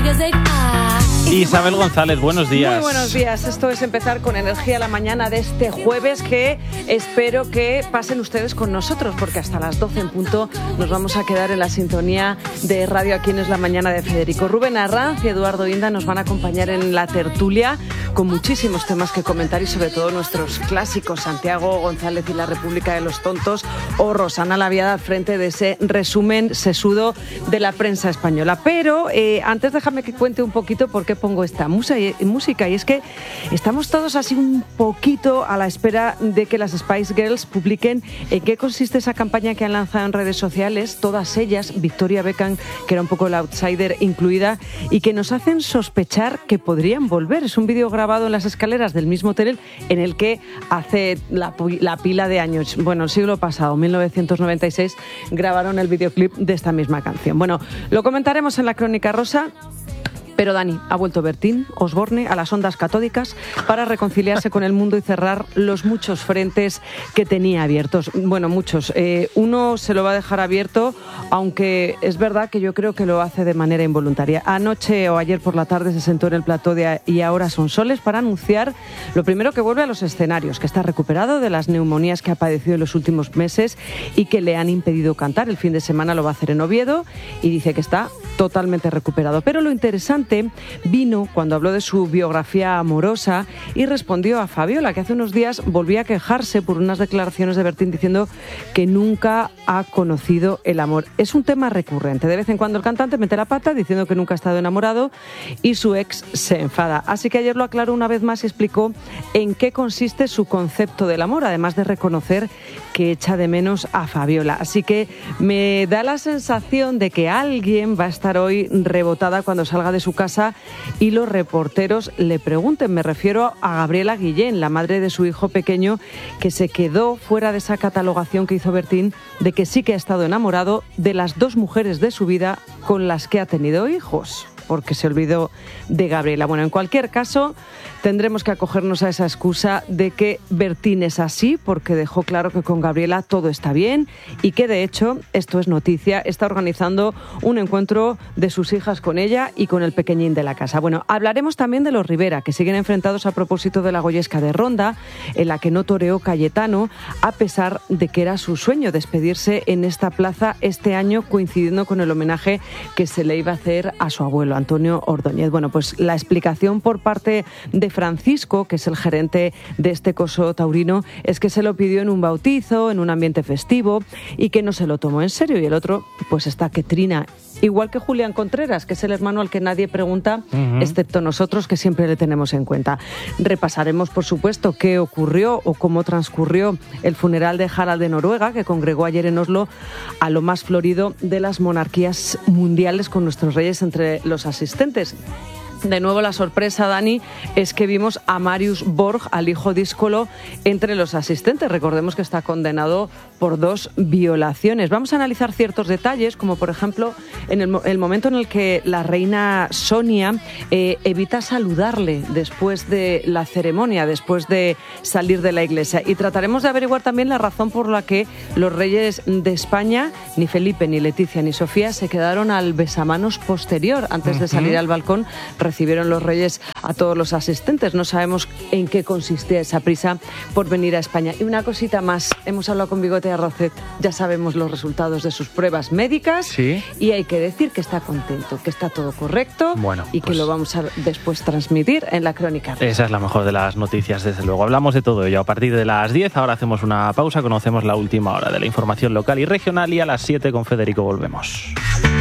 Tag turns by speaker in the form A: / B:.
A: Isabel González, buenos días.
B: Muy buenos días. Esto es empezar con energía la mañana de este jueves, que espero que pasen ustedes con nosotros, porque hasta las 12 en punto nos vamos a quedar en la sintonía de Radio Aquí en Es la Mañana de Federico. Rubén Arranz y Eduardo Inda nos van a acompañar en la tertulia con muchísimos temas que comentar y sobre todo nuestros clásicos, Santiago González y la República de los Tontos, o Rosana Laviada al frente de ese resumen sesudo de la prensa española. Pero antes déjame que cuente un poquito por qué pongo esta música, y es que estamos todos así un poquito a la espera de que las Spice Girls publiquen en qué consiste esa campaña que han lanzado en redes sociales, todas ellas, Victoria Beckham, que era un poco la outsider incluida, y que nos hacen sospechar que podrían volver. Es un vídeo grabado en las escaleras del mismo hotel en el que hace la pila de años, bueno, el siglo pasado, 1996, grabaron el videoclip de esta misma canción. Bueno, lo comentaremos en la Crónica Rosa. Pero Dani, ha vuelto Bertín Osborne a las ondas catódicas para reconciliarse con el mundo y cerrar los muchos frentes que tenía abiertos. Bueno, muchos. Uno se lo va a dejar abierto, aunque es verdad que yo creo que lo hace de manera involuntaria. Anoche o ayer por la tarde se sentó en el plató de Y ahora son soles para anunciar lo primero, que vuelve a los escenarios, que está recuperado de las neumonías que ha padecido en los últimos meses y que le han impedido cantar. El fin de semana lo va a hacer en Oviedo y dice que está totalmente recuperado. Pero lo interesante vino cuando habló de su biografía amorosa y respondió a Fabiola, que hace unos días volvía a quejarse por unas declaraciones de Bertín diciendo que nunca ha conocido el amor. Es un tema recurrente. De vez en cuando el cantante mete la pata diciendo que nunca ha estado enamorado y su ex se enfada. Así que ayer lo aclaró una vez más y explicó en qué consiste su concepto del amor, además de reconocer que echa de menos a Fabiola. Así que me da la sensación de que alguien va a estar hoy rebotada cuando salga de su casa y los reporteros le pregunten. Me refiero a Gabriela Guillén, la madre de su hijo pequeño, que se quedó fuera de esa catalogación que hizo Bertín de que sí que ha estado enamorado de las dos mujeres de su vida con las que ha tenido hijos, porque se olvidó de Gabriela. Bueno, en cualquier caso, tendremos que acogernos a esa excusa de que Bertín es así, porque dejó claro que con Gabriela todo está bien y que, de hecho, esto es noticia, está organizando un encuentro de sus hijas con ella y con el pequeñín de la casa. Bueno, hablaremos también de los Rivera, que siguen enfrentados a propósito de la Goyesca de Ronda, en la que no toreó Cayetano, a pesar de que era su sueño despedirse en esta plaza este año, coincidiendo con el homenaje que se le iba a hacer a su abuelo, Antonio Ordóñez. Bueno, pues la explicación por parte de Francisco, que es el gerente de este coso taurino, es que se lo pidió en un bautizo, en un ambiente festivo, y que no se lo tomó en serio. Y el otro, pues está que trina. Igual que Julián Contreras, que es el hermano al que nadie pregunta, excepto nosotros, que siempre le tenemos en cuenta. Repasaremos, por supuesto, qué ocurrió o cómo transcurrió el funeral de Harald de Noruega, que congregó ayer en Oslo a lo más florido de las monarquías mundiales, con nuestros reyes entre los asistentes. De nuevo, la sorpresa, Dani, es que vimos a Marius Borg, al hijo díscolo, entre los asistentes. Recordemos que está condenado por 2 violaciones. Vamos a analizar ciertos detalles, como por ejemplo en el momento en el que la reina Sonia evita saludarle después de la ceremonia, después de salir de la iglesia. Y trataremos de averiguar también la razón por la que los reyes de España, ni Felipe, ni Leticia, ni Sofía, se quedaron al besamanos posterior antes de salir al balcón. Recibieron los reyes a todos los asistentes. No sabemos en qué consistía esa prisa por venir a España. Y una cosita más, hemos hablado con Bigote Arrocet, ya sabemos los resultados de sus pruebas médicas, ¿sí? Y hay que decir que está contento, que está todo correcto, bueno, y que lo vamos a después transmitir en la Crónica.
A: Esa es la mejor de las noticias, desde luego. Hablamos de todo ello a partir de las 10. Ahora hacemos una pausa, conocemos la última hora de la información local y regional y a las 7 con Federico volvemos.